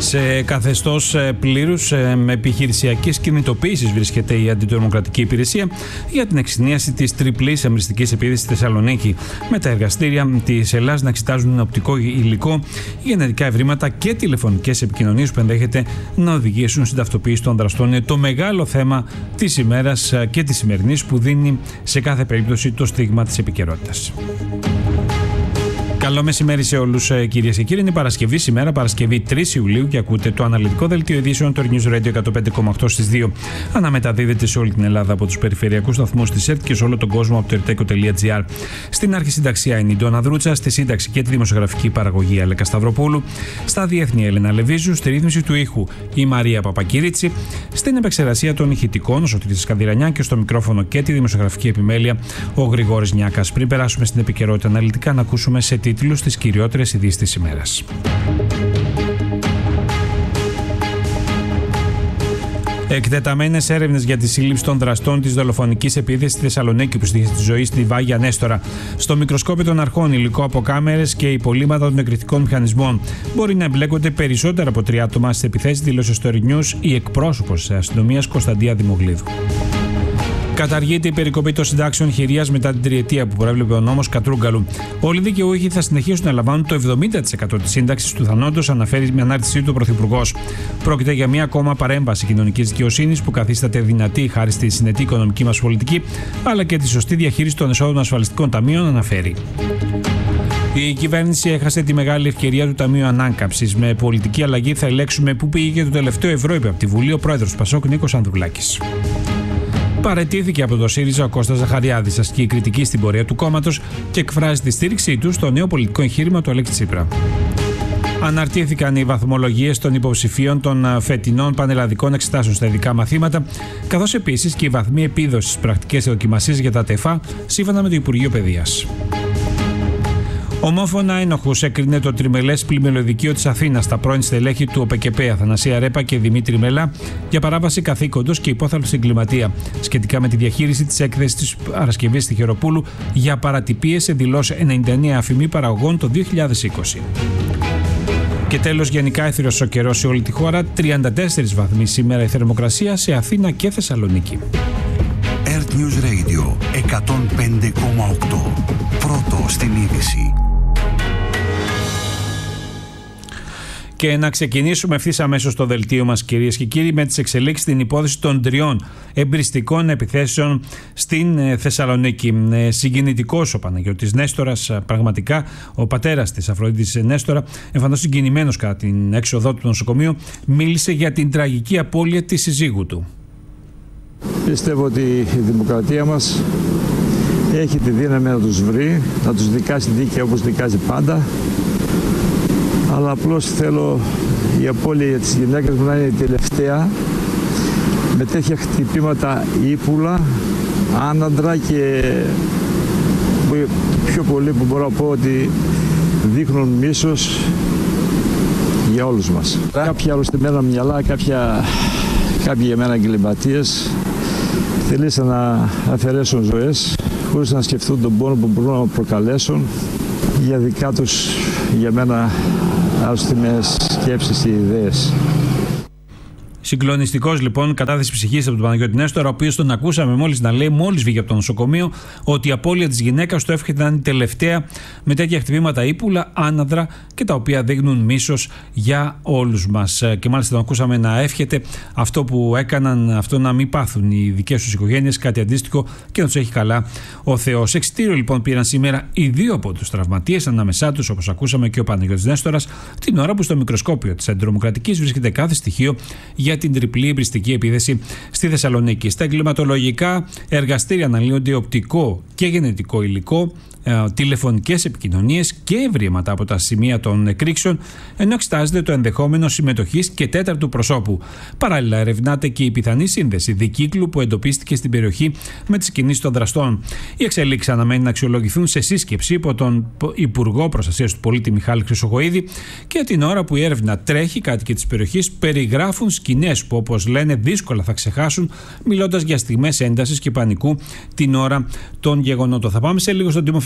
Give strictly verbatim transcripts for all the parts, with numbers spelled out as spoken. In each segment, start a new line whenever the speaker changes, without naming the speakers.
Σε καθεστώς πλήρους επιχειρησιακής κινητοποίησης βρίσκεται η Αντιτρομοκρατική Υπηρεσία για την εξηνίαση της τριπλής αμυστικής επίθεσης στη Θεσσαλονίκη, με τα εργαστήρια της Ελλάδας να εξετάζουν οπτικό υλικό, γενετικά ευρήματα και τηλεφωνικές επικοινωνίες που ενδέχεται να οδηγήσουν στην ταυτοποίηση των δραστών. Είναι το μεγάλο θέμα της ημέρας και της σημερινής, που δίνει σε κάθε περίπτωση το στίγμα της επικαιρότητας. Καλό μεσημέρι σε όλους, κυρίες και κύριοι. Είναι Παρασκευή σήμερα, Παρασκευή τρεις Ιουλίου, και ακούτε το αναλυτικό δελτίο ειδήσεων του News Radio εκατόν πέντε κόμμα οκτώ στις δύο. Αναμεταδίδεται σε όλη την Ελλάδα από τους περιφερειακούς σταθμούς της ΕΡΤ και σε όλο τον κόσμο από το ερτέκο τελεία τζι άρ. Στην αρχισυνταξία είναι η Ντόνα Δρούτσα, στη σύνταξη και τη δημοσιογραφική παραγωγή Αλέκα Σταυροπούλου, στα διεθνή Έλενα Λεβίζου, στη ρύθμιση του ήχου η Μαρία Παπακυρίτσι, στην επεξεργασία των ηχητικών ο Σωτήρης Σκανδυρανιά και στο μικρόφωνο και τη δημοσιογραφική επιμέλεια ο Γρηγόρης Νιάκας. Πριν περάσουμε στην επικαιρότητα αναλυτικά, να ακούσουμε σε τίτλους τις κυριότερες ειδήσεις της ημέρας. Εκτεταμένες έρευνες για τη σύλληψη των δραστών της δολοφονικής επίθεσης στη Θεσσαλονίκη που στήχησε τη ζωή στη Βάγια Νέστορα. Στο μικροσκόπιο των αρχών, υλικό από κάμερες και υπολείμματα των εκρηκτικών μηχανισμών. Μπορεί να εμπλέκονται περισσότερα από τρία άτομα στις επιθέσεις, δήλωσε στο News η εκπρόσωπος της αστυνομίας Κωνσταντία Δημογλίδου. Καταργείται η περικοπή των συντάξεων χειρίας μετά την τριετία που προέβλεπε ο νόμος Κατρούγκαλου. Όλοι οι δικαιούχοι θα συνεχίσουν να λαμβάνουν το εβδομήντα τοις εκατό της σύνταξης του θανόντος, αναφέρει με ανάρτησή του ο Πρωθυπουργός. Πρόκειται για μια ακόμα παρέμβαση κοινωνικής δικαιοσύνης που καθίσταται δυνατή χάρη στη συνετή οικονομική μας πολιτική, αλλά και τη σωστή διαχείριση των εσόδων ασφαλιστικών ταμείων, αναφέρει. Η κυβέρνηση έχασε τη μεγάλη ευκαιρία του Ταμείου Ανάκαμψης. Με πολιτική αλλαγή θα ελέγξουμε πού πήγε και το τελευταίο ευρώ, είπε από τη Βουλή ο πρόεδρος του Πασόκ Νίκος Ανδρουλάκης. Παραιτήθηκε από το ΣΥΡΙΖΑ ο Κώστας Ζαχαριάδης, ασκεί κριτική στην πορεία του κόμματος και εκφράζει τη στήριξή του στο νέο πολιτικό εγχείρημα του Αλέξη Τσίπρα. Αναρτήθηκαν οι βαθμολογίες των υποψηφίων των φετινών πανελλαδικών εξετάσεων στα ειδικά μαθήματα, καθώς επίσης και οι βαθμοί επίδοσης στις πρακτικές δοκιμασίες για τα ΤΕΦΑ, σύμφωνα με το Υπουργείο Παιδείας. Ομόφωνα ένοχους έκρινε το τριμελές πλημμυλοδικείο της Αθήνας στα πρώην στελέχη του ΟΠΕΚΕΠΕ Αθανασία Ρέπα και Δημήτρη Μελά για παράβαση καθήκοντος και υπόθαλψη εγκληματία σχετικά με τη διαχείριση της έκθεσης της Παρασκευής στη Χεροπούλου για παρατυπίες σε δηλώσεις ενενήντα εννέα αφημί παραγωγών το δύο χιλιάδες είκοσι. Και τέλος, γενικά έθριος ο καιρός σε όλη τη χώρα, τριάντα τέσσερις βαθμοί σήμερα η θερμοκρασία σε Αθήνα και Θεσσαλονίκη.
Earth News Radio εκατόν πέντε κόμμα οκτώ. Πρώτο στην είδηση.
Και να ξεκινήσουμε ευθύς αμέσως το δελτίο μας, κυρίες και κύριοι, με τις εξελίξεις στην υπόθεση των τριών εμπριστικών επιθέσεων στην Θεσσαλονίκη. Συγκινητικός ο Παναγιώτης Νέστορας, πραγματικά ο πατέρας της Αφροδίτης Νέστορα, εμφανώς συγκινημένος κατά την έξοδό του νοσοκομείου, μίλησε για την τραγική απώλεια της συζύγου του.
Πιστεύω ότι η δημοκρατία μας έχει τη δύναμη να τους βρει, να τους δικάσει δίκαια όπως δικάζει πάντα. Αλλά απλώς θέλω η απώλεια της γυναίκας μου να είναι η τελευταία, με τέτοια χτυπήματα ύπουλα, άναντρα και πιο πολύ που μπορώ να πω ότι δείχνουν μίσος για όλους μας. Κάποια αρρωστημένα μυαλά, κάποια, κάποιοι για μένα εγκληματίες θελήσαν να αφαιρέσουν ζωές χωρίς να σκεφτούν τον πόνο που μπορούν να προκαλέσουν για δικά τους, για μένα, άρρωστιμες σκέψεις και ιδέες.
Συγκλονιστικός λοιπόν, κατάθεση ψυχής από τον Παναγιώτη Νέστορα, ο οποίος τον ακούσαμε μόλις να λέει, μόλις βγήκε από το νοσοκομείο, ότι η απώλεια της γυναίκας του εύχεται να είναι τελευταία, με τέτοια χτυπήματα ύπουλα, άναδρα και τα οποία δείχνουν μίσος για όλους μας. Και μάλιστα τον ακούσαμε να εύχεται αυτό που έκαναν, αυτό να μην πάθουν οι δικές τους οικογένειες, κάτι αντίστοιχο, και να τους έχει καλά ο Θεός. Εξιτήριο λοιπόν πήραν σήμερα οι δύο από τους τραυματίες, ανάμεσά τους, όπως ακούσαμε, και ο Παναγιώτης Νέστορας, την ώρα που στο μικροσκόπιο της Αντιτρομοκρατικής βρίσκεται κάθε στοιχείο για την τριπλή εμπριστική επίθεση στη Θεσσαλονίκη. Στα εγκληματολογικά εργαστήρια αναλύονται οπτικό και γενετικό υλικό, ε, τηλεφωνικές επικοινωνίες και ευρήματα από τα σημεία των εκρήξεων, ενώ εξετάζεται το ενδεχόμενο συμμετοχής και τέταρτου προσώπου. Παράλληλα, ερευνάται και η πιθανή σύνδεση δικύκλου που εντοπίστηκε στην περιοχή με τις κινήσεις των δραστών. Οι εξελίξεις αναμένει να αξιολογηθούν σε σύσκεψη υπό τον Υπουργό Προστασίας του Πολίτη Μιχάλη Χρυσοχοΐδη, και την ώρα που η έρευνα τρέχει, οι κάτοικοι της περιοχής περιγράφουν σκηνές που, όπως λένε, δύσκολα θα ξεχάσουν, μιλώντας για στιγμές έντασης και πανικού την ώρα των γεγονότων. Θα πάμε σε λίγο στον Τίμο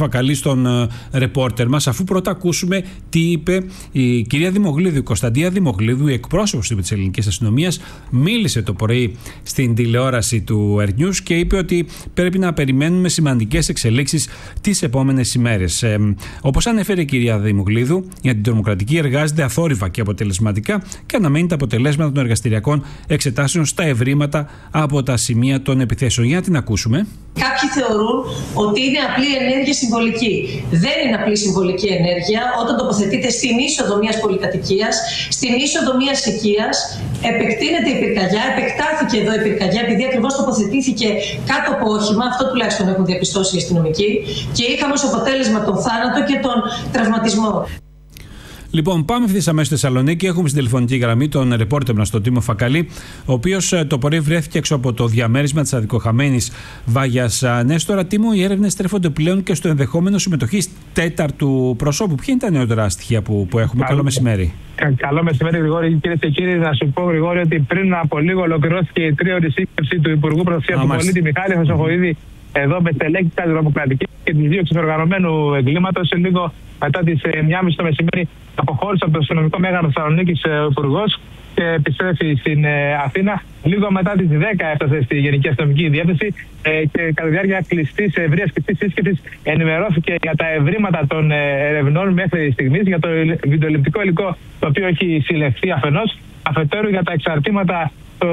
Φακαλή, στον ρεπόρτερ μας, αφού πρώτα ακούσουμε τι είπε η κυρία Δημογλίδου, η Κωνσταντία Δημογλίδου, η εκπρόσωπος της ελληνικής αστυνομίας. Μίλησε το πρωί στην τηλεόραση του Earth News και είπε ότι πρέπει να περιμένουμε σημαντικές εξελίξεις τις επόμενες ημέρες. Ε, όπως ανέφερε η κυρία Δημογλίδου, η αντιτρομοκρατική εργάζεται αθόρυβα και αποτελεσματικά και αναμένει τα αποτελέσματα των εργαστηριακών εξετάσεων στα ευρήματα από τα σημεία των επιθέσεων. Για να την ακούσουμε.
Κάποιοι θεωρούν ότι είναι απλή ενέργεια συμβολική. Δεν είναι απλή συμβολική ενέργεια. Όταν τοποθετείται στην είσοδο μιας πολυκατοικίας, στην είσοδο μιας οικίας, επεκτείνεται η πυρκαγιά, επεκτάθηκε εδώ η πυρκαγιά, επειδή ακριβώς τοποθετήθηκε κάτω από όχημα, αυτό τουλάχιστον έχουν διαπιστώσει οι αστυνομικοί, και είχαμε ως αποτέλεσμα τον θάνατο και τον τραυματισμό.
Λοιπόν, πάμε ευθύς αμέσως στη Θεσσαλονίκη. Έχουμε στην τηλεφωνική γραμμή τον ρεπόρτερ μας, τον Τίμο Φακαλή, ο οποίος το πρωί βρέθηκε έξω από το διαμέρισμα της αδικοχαμένης Βάγιας Νέστορα. Τίμο, οι έρευνες στρέφονται πλέον και στο ενδεχόμενο συμμετοχής τέταρτου προσώπου. Ποια είναι τα νεότερα στοιχεία που, που έχουμε? Καλό, Καλό μεσημέρι.
Κα, καλό μεσημέρι, Γρηγόρη. Κυρίες και κύριοι, να σου πω, Γρηγόρη, ότι πριν από λίγο ολοκληρώθηκε η τρίωρη σύσκεψη του Υπουργού Προστασίας του Πολίτη Μιχάλη Χρυσοχοΐδη εδώ με στελέχη της αντιτρομοκρατικής και τη δίωξη οργανωμένου εγκλήματος. Λίγο μετά τις μία και μισή το μεσημέρι αποχώρησε από το αστυνομικό μέγαρο Θεσσαλονίκης ο Υπουργός και επιστρέφει στην ε, Αθήνα. Λίγο μετά τις δέκα έφτασε στη Γενική Αστυνομική Διεύθυνση ε, και κατά τη διάρκεια κλειστής, ευρείας κλειστής σύσκεψης ενημερώθηκε για τα ευρήματα των ε, ερευνών μέχρι στιγμής, για το βιντεοληπτικό υλικό το οποίο έχει συλλεχθεί αφενός, αφετέρου για τα εξαρτήματα το,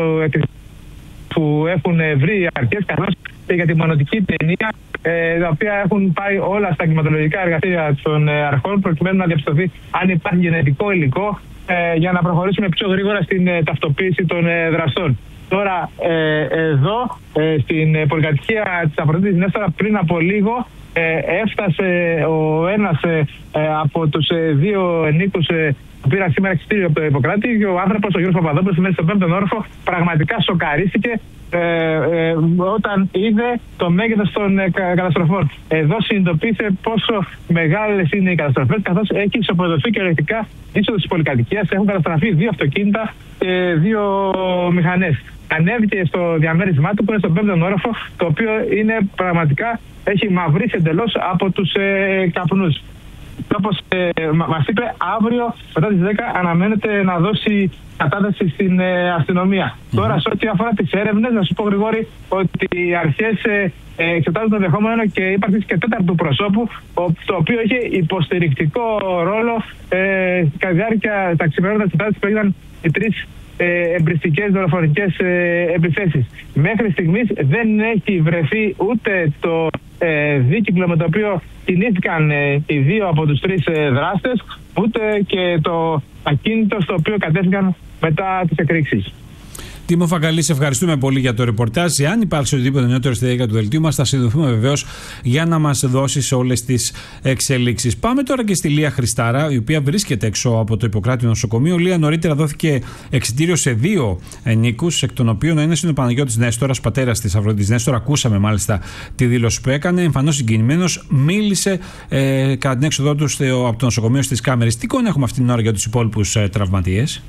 που έχουν βρει οι αρχές, καθώς και για τη μονοτική ταινία, ε, τα οποία έχουν πάει όλα στα εγκληματολογικά εργαστήρια των ε, αρχών, προκειμένου να διαπιστωθεί αν υπάρχει γενετικό υλικό, ε, για να προχωρήσουμε πιο γρήγορα στην ε, ταυτοποίηση των ε, δραστών. Τώρα, ε, εδώ, ε, στην ε, πολυκατοικία της Αφροδίτης Νέστορα, πριν από λίγο, ε, έφτασε ο ένας ε, ε, από τους ε, δύο ενίκους ε, που πήραν σήμερα εξιτήριο από το Ιπποκράτη, και ο άνθρωπος, ο Γιώργος Παπαδόπουλος, μένει στον πέμπτον όροφο, πραγματικά σοκαρίστηκε ε, ε, όταν είδε το μέγεθος των ε, καταστροφών. Εδώ συνειδητοποίησε πόσο μεγάλες είναι οι καταστροφές, καθώς έχει ισοπεδωθεί κυριολεκτικά είσοδος της πολυκατοικίας. Έχουν καταστραφεί δύο αυτοκίνητα και δύο μηχανές. Ανέβηκε στο διαμέρισμά του που είναι στον πέμπτον όροφο, το οποίο είναι πραγματικά, έχει μαυρίσει εντελώς από τους ε, καπνούς. Όπως ε, μας είπε, αύριο μετά τις δέκα αναμένεται να δώσει κατάθεση στην ε, αστυνομία. Mm-hmm. Τώρα, σε ό,τι αφορά τις έρευνες, να σου πω, Γρηγόρη, ότι οι αρχές ε, ε, εξετάζουν το δεχόμενο και ύπαρξη και τέταρτου προσώπου, το οποίο είχε υποστηρικτικό ρόλο ε, κατά τη διάρκεια τα ξημερώματα της εξετάσεις που έγιναν οι τρεις ε, εμπριστικές δολοφονικές ε, επιθέσεις. Μέχρι στιγμής δεν έχει βρεθεί ούτε το ε, δίκυκλο με το οποίο κινήθηκαν ε, οι δύο από τους τρεις ε, δράστες, ούτε και το ακίνητο στο οποίο κατέφυγαν μετά τις εκρήξεις.
Τίμο Φακαλή, σε ευχαριστούμε πολύ για το ρεπορτάζ. Αν υπάρξει οτιδήποτε νεότερο στη διάρκεια του δελτίου μας, θα συνδεθούμε βεβαίως για να μας δώσεις όλες τις εξελίξεις. Πάμε τώρα και στη Λία Χριστάρα, η οποία βρίσκεται έξω από το Ιπποκράτη νοσοκομείο. Λία, νωρίτερα δόθηκε εξιτήριο σε δύο ενίκους, εκ των οποίων ο ένας είναι ο Παναγιώτης Νέστορας, πατέρας της Αφροδίτης Νέστορα. Ακούσαμε μάλιστα τη δήλωση που έκανε. Εμφανώς συγκινημένος, μίλησε ε, κατά την έξοδό του από το νοσοκομείο στις κάμερες. Τι εικόνα έχουμε αυτή την ώρα για τους υπόλοιπους ε, τραυματίες?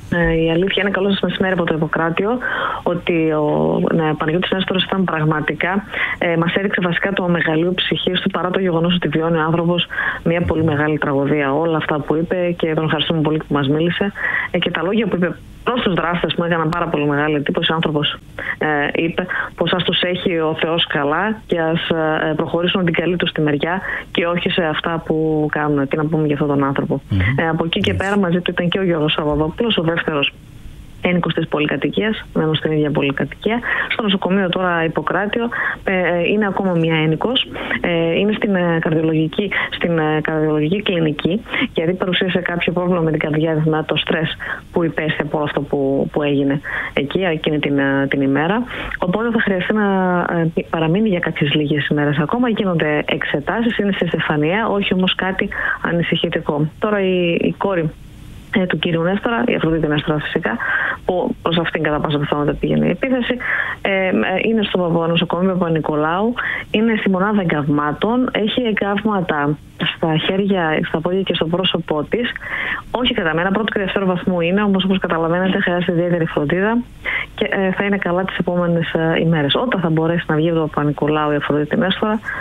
Η αλήθεια είναι, καλό σας μεσημέρι από το Ιπποκράτιο, ότι ο ναι, Παναγιώτης Νέστορας ήταν πραγματικά, ε, μας έδειξε βασικά το μεγαλείο ψυχής του, παρά το γεγονός ότι βιώνει ο άνθρωπος μια πολύ μεγάλη τραγωδία. Όλα αυτά που είπε, και τον ευχαριστούμε πολύ που μας μίλησε, ε, και τα λόγια που είπε προς τους δράστες μου έκαναν πάρα πολύ μεγάλη εντύπωση. Ο άνθρωπος ε, είπε πως ας τους έχει ο Θεός καλά και ας ε, προχωρήσουν την καλή τους στη μεριά και όχι σε αυτά που κάνουν. Τι να πούμε για αυτόν τον άνθρωπο. Mm-hmm. Ε, από εκεί και πέρα μαζί του ήταν και ο Γιώργος Παπαδόπουλος, ο δεύτερος ένικος της πολυκατοικίας, μένω στην ίδια πολυκατοικία. Στο νοσοκομείο τώρα Ιπποκράτιο ε, είναι ακόμα μία ένικος. Ε, είναι στην, ε, καρδιολογική, στην ε, καρδιολογική κλινική, γιατί παρουσίασε κάποιο πρόβλημα με την καρδιά, με το στρες που υπέστη από αυτό που, που έγινε εκεί εκείνη την, ε, την ημέρα. Οπότε θα χρειαστεί να ε, παραμείνει για κάποιες λίγες ημέρες ακόμα. Γίνονται εξετάσεις, είναι σε στεφανία, όχι όμως κάτι ανησυχητικό. Τώρα η, η κόρη του κύριου Νέστορα, η Αφροδίτη Νέστορα φυσικά, που προς αυτήν κατά πάσα πιθανότητα πήγαινε η επίθεση, ε, είναι στο νοσοκομείο Παπα-Νικολάου, είναι στη μονάδα εγκαυμάτων, έχει εγκαύματα στα χέρια, στα πόδια και στο πρόσωπό της. Όχι κατά μένα, πρώτο και δεύτερο βαθμού είναι, όμως όπως καταλαβαίνετε χρειάζεται ιδιαίτερη φροντίδα και ε, θα είναι καλά τις επόμενες ε, ημέρες. Όταν θα μπορέσει να βγει από το Παπα-Νικολάου η Αφροδίτη Νέστορα,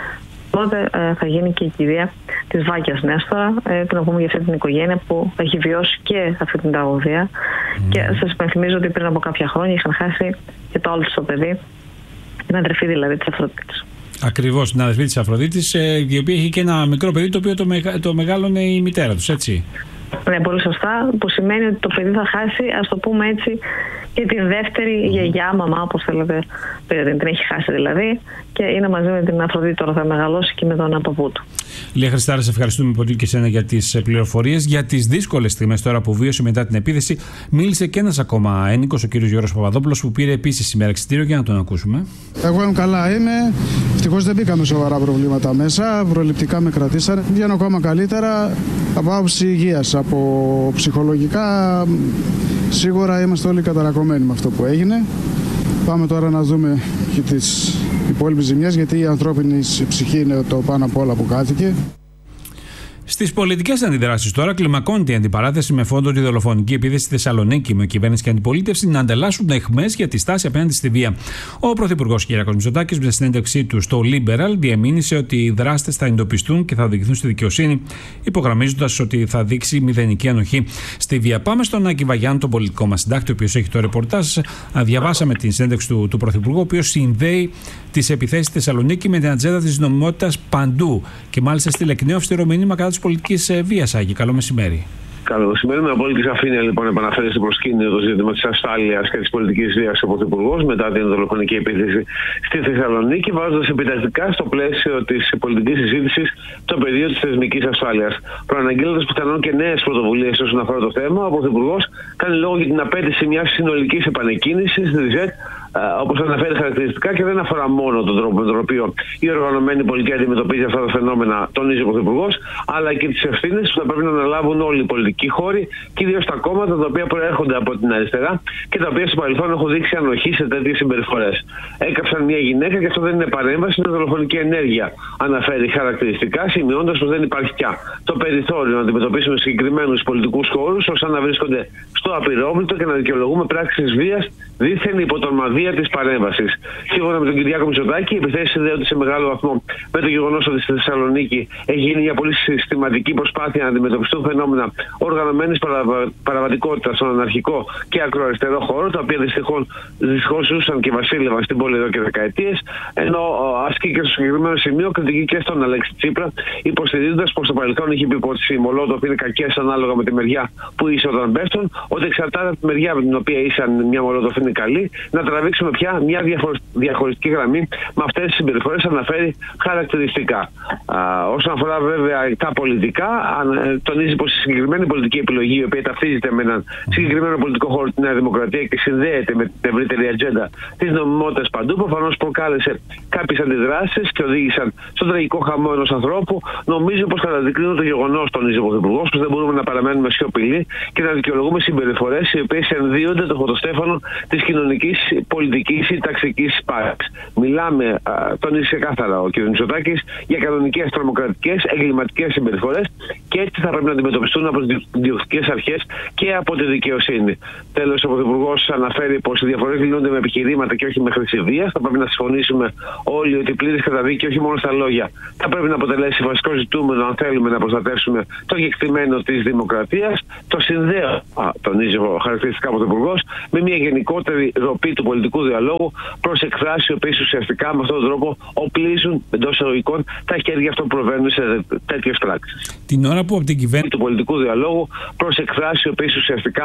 τότε ε, θα γίνει και η κηδεία της Βάγιας Νέστορα, ε, τι να πούμε για αυτή την οικογένεια που έχει βιώσει και αυτή την τραγωδία. Mm. Και σας υπενθυμίζω ότι πριν από κάποια χρόνια είχαν χάσει και το άλλο το παιδί, την αδερφή δηλαδή της Αφροδίτης.
Ακριβώς, την αδερφή της Αφροδίτης, ε, η οποία έχει και ένα μικρό παιδί το οποίο το, μεγα, το μεγάλωνε η μητέρα τους, έτσι.
Ναι, πολύ σωστά, που σημαίνει ότι το παιδί θα χάσει, ας το πούμε έτσι, και την δεύτερη mm. γιαγιά, μαμά, όπως θέλετε, την, την έχει χάσει δηλαδή, και είναι μαζί με την Αφροδίτη, τώρα θα μεγαλώσει και με τον παππού του.
Λία Χριστάρα, σε ευχαριστούμε πολύ και εσένα για τις πληροφορίες. Για τις δύσκολες στιγμές τώρα που βίωσε μετά την επίθεση, μίλησε και ένας ακόμα ένικος, ο κύριος Γιώργος Παπαδόπουλος, που πήρε επίσης σήμερα εξιτήριο, για να τον ακούσουμε.
Εγώ είμαι καλά, είμαι. Ευτυχώς δεν μπήκαμε σοβαρά προβλήματα μέσα. Προληπτικά με κρατήσανε. Βγαίνω ακόμα καλύτερα από άποψη υγείας. Από ψυχολογικά, σίγουρα είμαστε όλοι καταρακωμένοι με αυτό που έγινε. Πάμε τώρα να δούμε και τις υπόλοιπες ζημιές, γιατί η ανθρώπινη ψυχή είναι το πάνω απ' όλα που κάθηκε.
Στις πολιτικές αντιδράσεις τώρα, κλιμακώνεται η αντιπαράθεση με φόντο τη δολοφονική επίθεση στη Θεσσαλονίκη, με κυβέρνηση και αντιπολίτευση να ανταλλάσσουν αιχμές για τη στάση απέναντι στη βία. Ο Πρωθυπουργός κ. Μητσοτάκης, με συνέντευξή του στο Liberal, διεμήνυσε ότι οι δράστες θα εντοπιστούν και θα οδηγηθούν στη δικαιοσύνη, υπογραμμίζοντας ότι θα δείξει μηδενική ανοχή στη βία. Πάμε στον Άκη Βαγιάννη, τον πολιτικό μας συντάκτη, ο οποίος έχει το ρεπορτάζ. Διαβάσαμε την συνέντευξη του, του Πρωθυπουργού, ο οποίος συνδέει τις επιθέσεις στη Θεσσαλονίκη με την ατζέντα της νομιμότητας παντού. Και μάλιστα στείλε εκ νέου αυστηρό μήνυμα κατά της πολιτικής βίας. Άγη, καλό μεσημέρι.
Καλό μεσημέρι. Με απόλυτη σαφήνεια λοιπόν επαναφέρει στο προσκήνιο το ζήτημα της ασφάλειας και της πολιτικής βίας ο Πρωθυπουργός μετά την δολοφονική επίθεση στη Θεσσαλονίκη, βάζοντας επιτακτικά στο πλαίσιο της πολιτικής συζήτησης το πεδίο της θεσμικής ασφάλειας. Προαναγγέλλοντας πιθανόν και νέες πρωτοβουλίες όσον αφορά το θέμα, ο Πρωθυπουργός κάνει λόγο για την απέτηση μιας συνολικής επανεκκίνησης της ΡΙΖΕΤ, όπως αναφέρει χαρακτηριστικά, και δεν αφορά μόνο τον τρόπο με τον οποίο η οργανωμένη πολιτική αντιμετωπίζει αυτά τα φαινόμενα, τονίζει ο Πρωθυπουργός, αλλά και τις ευθύνες που θα πρέπει να αναλάβουν όλοι οι πολιτικοί χώροι, κυρίως τα κόμματα τα οποία προέρχονται από την αριστερά και τα οποία στο παρελθόν έχουν δείξει ανοχή σε τέτοιες συμπεριφορές. Έκαψαν μια γυναίκα και αυτό δεν είναι παρέμβαση, είναι δολοφονική ενέργεια, αναφέρει χαρακτηριστικά, σημειώντας πως δεν υπάρχει πια το περιθώριο να αντιμετωπίσουμε συγκεκριμένους πολιτικούς χώρους ώστε να βρίσκονται στο απειρόβλητο και να δικαιολογούμε πράξεις βίας δίθεν υπό τον μαδία της παρέμβασης. Σύμφωνα με τον Κυριάκο Μητσοτάκη, οι επιθέσεις συνδέονται σε μεγάλο βαθμό με το γεγονός ότι στη Θεσσαλονίκη έχει γίνει μια πολύ συστηματική προσπάθεια να αντιμετωπιστούν φαινόμενα οργανωμένης παραβα... παραβατικότητας στον αναρχικό και ακροαριστερό χώρο, τα οποία δυστυχώς ζούσαν και βασίλευαν στην πόλη εδώ και δεκαετίες, ενώ ασκεί και στο συγκεκριμένο σημείο κριτική και στον Αλέξη Τσίπρα, υποστηρίζοντας πως στο παρελθόν είχε πει πως οι Μολότοφ είναι κακές ανάλογα με τη μεριά που είσαι όταν πέφτουν, ότι εξαρτάται από τη μεριά με την οποία ήσαν μια Μολότοφ είναι καλή, να τραβήξουμε πια μια διαχωριστική γραμμή με αυτές τις συμπεριφορές, αναφέρει χαρακτηριστικά. Α, όσον αφορά βέβαια τα πολιτικά, τονίζει πως η συγκεκριμένη πολιτική επιλογή, η οποία ταυτίζεται με έναν συγκεκριμένο πολιτικό χώρο, τη Νέα Δημοκρατία, και συνδέεται με την ευρύτερη ατζέντα της νομιμότητας παντού, προφανώς προκάλεσε κάποιες αντιδράσεις και οδήγησαν στον τραγικό χαμό ενός ανθρώπου. Νομίζω πως καταδεικνύουν το γεγονός, τονίζει ο Πρωθυπουργός, πως δεν μπορούμε να παραμένουμε σιωπηλοί και να δικαιολογούμε συμπεριφορές οι οποίες ενδύονται το φωτοστέφανο της κοινωνικής, πολιτικής ή ταξικής πάλης. Μιλάμε, α, τονίζει ξεκάθαρα ο κ. Μητσοτάκης, για κανονικές τρομοκρατικές, εγκληματικές συμπεριφορές, και έτσι θα πρέπει να αντιμετωπιστούν από τις διοικητικές αρχές και από τη δικαιοσύνη. Τέλος, ο Πρωθυπουργός αναφέρει πως οι διαφορές λύνονται με επιχειρήματα και όχι με χρήση βίας. Θα πρέπει να συμφωνήσουμε όλοι ότι η πλήρης καταδίκη, όχι μόνο στα λόγια, θα πρέπει να αποτελέσει βασικό ζητούμενο αν θέλουμε να προστατεύσουμε το κεκτημένο της δημοκρατίας. Το συνδέω, α, τονίζει χαρακτηριστικά ο Πρωθυπουργός, με μια γενικότερη ροπή του πολιτικού διαλόγου προς εκφράσεις οι οποίες ουσιαστικά με αυτόν τον τρόπο οπλίζουν εντός εισαγωγικών τα χέρια αυτών που προβαίνουν σε τέτοιες πράξεις.
Την ώρα που από την κυβέρνηση
του πολιτικού διαλόγου προς εκφράσεις οι οποίες ουσιαστικά